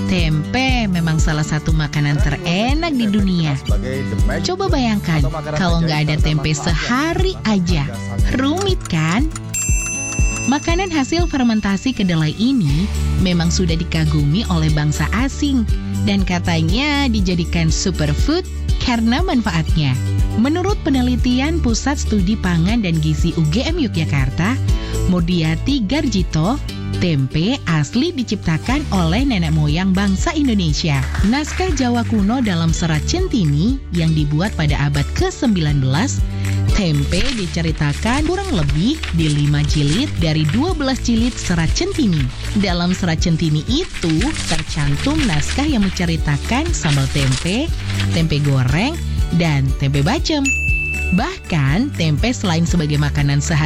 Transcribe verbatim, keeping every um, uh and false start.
Tempe memang salah satu makanan terenak di dunia. Coba bayangkan kalau nggak ada tempe sehari aja. Rumit kan? Makanan hasil fermentasi kedelai ini memang sudah dikagumi oleh bangsa asing dan katanya dijadikan superfood karena manfaatnya. Menurut penelitian Pusat Studi Pangan dan Gizi U G M Yogyakarta, Modiati Garjito, tempe asli diciptakan oleh nenek moyang bangsa Indonesia. Naskah Jawa kuno dalam serat Centini yang dibuat pada abad ke sembilan belas, tempe diceritakan kurang lebih di lima jilid dari dua belas jilid serat Centini. Dalam serat Centini itu tercantum naskah yang menceritakan sambal tempe, tempe goreng, dan tempe bacem. Bahkan tempe selain sebagai makanan sehari